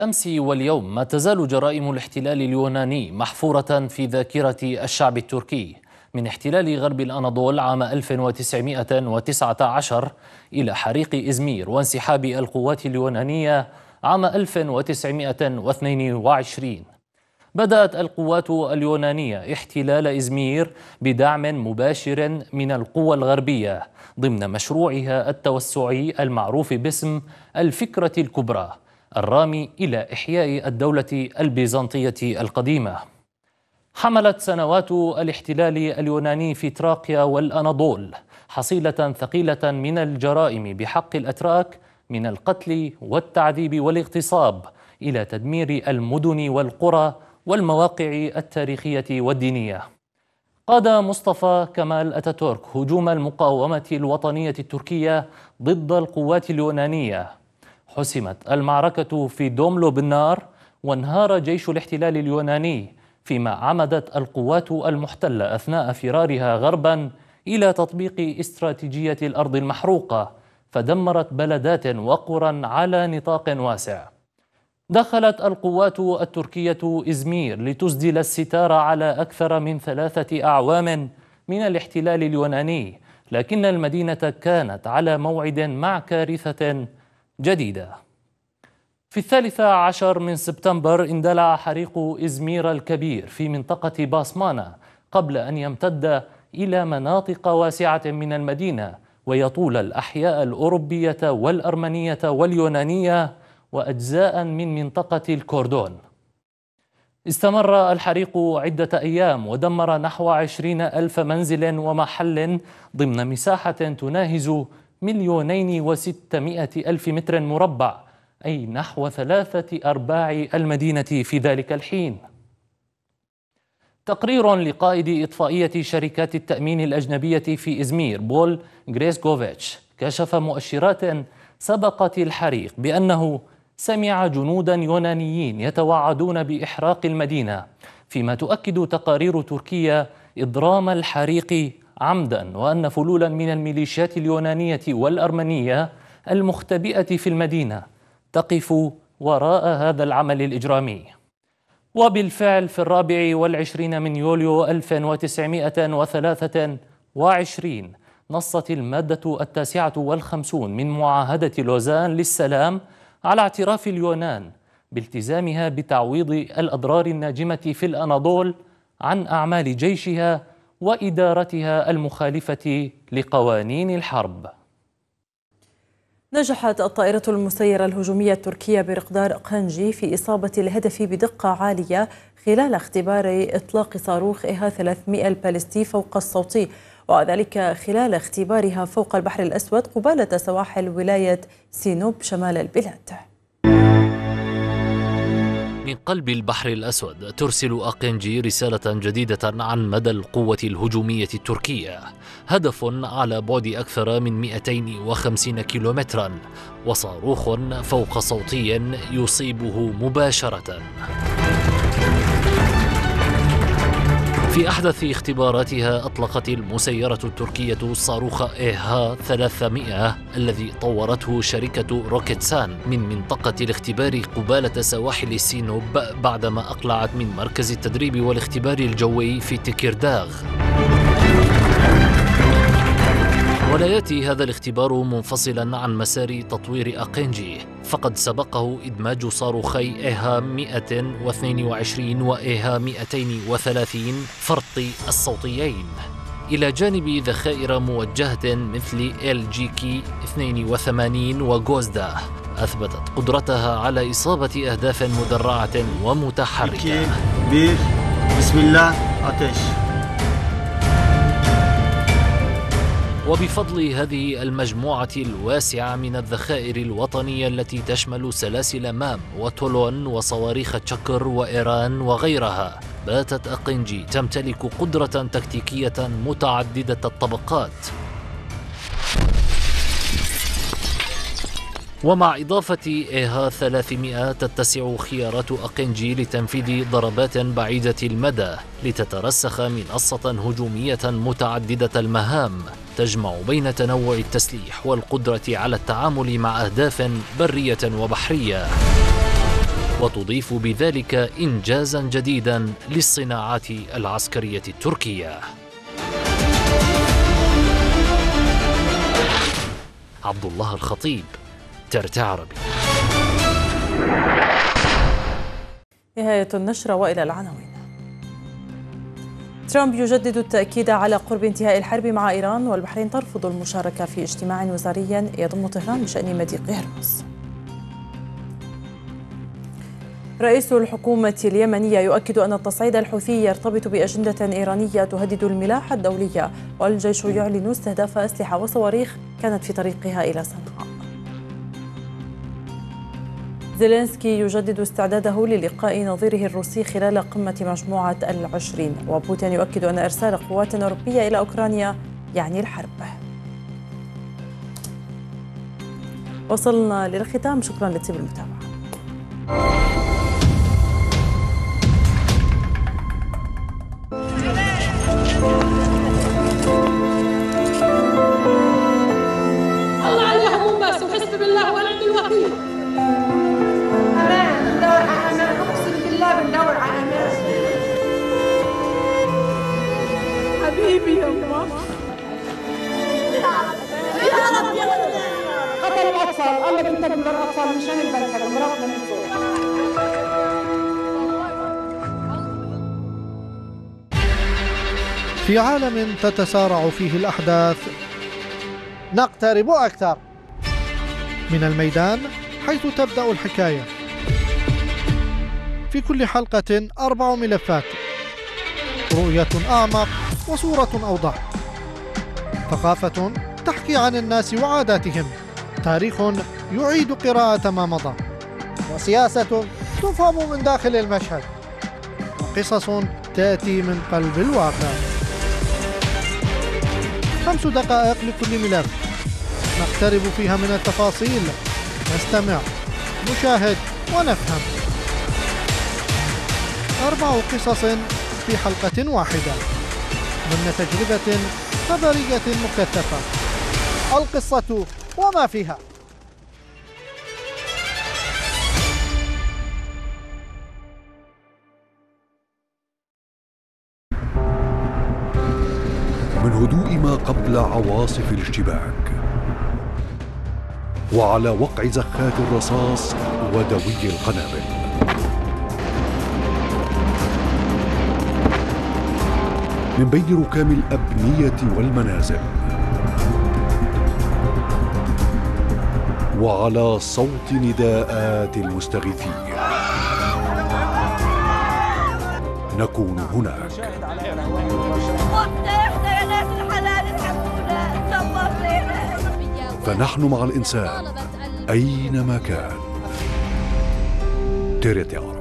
أمس واليوم ما تزال جرائم الاحتلال اليوناني محفورة في ذاكرة الشعب التركي، من احتلال غرب الأناضول عام 1919 إلى حريق إزمير وانسحاب القوات اليونانية عام 1922. بدأت القوات اليونانية احتلال إزمير بدعم مباشر من القوى الغربية ضمن مشروعها التوسعي المعروف باسم الفكرة الكبرى، الرامي إلى إحياء الدولة البيزنطية القديمة. حملت سنوات الاحتلال اليوناني في تراقيا والأناضول حصيلة ثقيلة من الجرائم بحق الأتراك، من القتل والتعذيب والاغتصاب إلى تدمير المدن والقرى والمواقع التاريخية والدينية. قاد مصطفى كمال أتاتورك هجوم المقاومة الوطنية التركية ضد القوات اليونانية. حسمت المعركة في دوملو بالنار، وانهار جيش الاحتلال اليوناني، فيما عمدت القوات المحتلة أثناء فرارها غربا إلى تطبيق استراتيجية الأرض المحروقة، فدمرت بلدات وقرى على نطاق واسع. دخلت القوات التركية إزمير لتسدل الستار على أكثر من 3 أعوام من الاحتلال اليوناني، لكن المدينة كانت على موعد مع كارثة جديدة. في 13 من سبتمبر اندلع حريق إزمير الكبير في منطقة باسمانة قبل أن يمتد إلى مناطق واسعة من المدينة ويطول الأحياء الأوروبية والأرمنية واليونانية وأجزاء من منطقة الكوردون. استمر الحريق عدة أيام ودمر نحو 20,000 منزل ومحل ضمن مساحة تناهز 2,600,000 متر مربع، أي نحو 3/4 المدينة في ذلك الحين. تقرير لقائد إطفائية شركات التأمين الأجنبية في إزمير بول غريسكوفيتش كشف مؤشرات سبقت الحريق بأنه سمع جنودا يونانيين يتوعدون بإحراق المدينة، فيما تؤكد تقارير تركيا إضرام الحريق عمدا، وأن فلولا من الميليشيات اليونانية والأرمنية المختبئة في المدينة تقف وراء هذا العمل الإجرامي. وبالفعل في 24 من يوليو 1923 نصت المادة 59 من معاهدة لوزان للسلام على اعتراف اليونان بالتزامها بتعويض الأضرار الناجمة في الأناضول عن أعمال جيشها وإدارتها المخالفة لقوانين الحرب. نجحت الطائرة المسيرة الهجومية التركية برقدار أقنجي في إصابة الهدف بدقة عالية خلال اختبار إطلاق صاروخ إيها 300 البالستي فوق الصوتي، وذلك خلال اختبارها فوق البحر الأسود قبالة سواحل ولاية سينوب شمال البلاد. من قلب البحر الأسود ترسل أقنجي رسالة جديدة عن مدى القوة الهجومية التركية، هدف على بعد أكثر من 250 كيلومترا، وصاروخ فوق صوتي يصيبه مباشرة. في أحدث اختباراتها أطلقت المسيرة التركية صاروخ إيها 300 الذي طورته شركة روكيتسان من منطقة الاختبار قبالة سواحل سينوب، بعدما أقلعت من مركز التدريب والاختبار الجوي في تكيرداغ. ولا يأتي هذا الاختبار منفصلا عن مسار تطوير أقنجي، فقد سبقه إدماج صاروخي إيها 122 وإيها 230 فرط الصوتيين، إلى جانب ذخائر موجهة مثل LGK 82 وغوزدا أثبتت قدرتها على إصابة أهداف مدرعة ومتحركة. بسم الله أتش. وبفضل هذه المجموعة الواسعة من الذخائر الوطنية التي تشمل سلاسل مام وتولون وصواريخ تشكر وإيران وغيرها، باتت أقنجي تمتلك قدرة تكتيكية متعددة الطبقات. ومع إضافة إيها 300 تتسع خيارات أقنجي لتنفيذ ضربات بعيدة المدى لتترسخ منصة هجومية متعددة المهام تجمع بين تنوع التسليح والقدرة على التعامل مع أهداف برية وبحرية. وتضيف بذلك إنجازا جديدا للصناعات العسكرية التركية. عبد الله الخطيب، ترت عربي. نهاية النشرة وإلى العناوين. ترامب يجدد التأكيد على قرب انتهاء الحرب مع إيران، والبحرين ترفض المشاركة في اجتماع وزاري يضم طهران بشأن مضيق هرمز. رئيس الحكومة اليمنية يؤكد أن التصعيد الحوثي يرتبط بأجندة إيرانية تهدد الملاحة الدولية، والجيش يعلن استهداف أسلحة وصواريخ كانت في طريقها إلى صنعاء. زيلينسكي يجدد استعداده للقاء نظيره الروسي خلال قمة مجموعة ال20، وبوتين يؤكد أن إرسال قوات أوروبية إلى أوكرانيا يعني الحرب. وصلنا للختام، شكرا لطيب المتابعة. الله على الهموم بس، وحسب بالله ونعم الوكيل. امان، ندور على امان، اقسم بالله بندور على امان. حبيبي يا الله. يا رب يا رب. قتل الاطفال، الله بينتقم للاطفال مشان البلد، مراتنا من فوق. في عالم تتسارع فيه الأحداث نقترب أكثر من الميدان حيث تبدأ الحكاية. في كل حلقة 4 ملفات، رؤية أعمق وصورة أوضح، ثقافة تحكي عن الناس وعاداتهم، تاريخ يعيد قراءة ما مضى، وسياسة تفهم من داخل المشهد، وقصص تأتي من قلب الواقع. 5 دقائق لكل ملف نقترب فيها من التفاصيل، نستمع، نشاهد ونفهم. 4 قصص في حلقة واحدة ضمن تجربة خبرية مكثفة. القصة وما فيها. من هدوء ما قبل عواصف الاشتباك، وعلى وقع زخات الرصاص ودوي القنابل، من بين ركام الأبنية والمنازل، وعلى صوت نداءات المستغيثين، نكون هناك. فنحن مع الإنسان أينما كان. ترت عربي.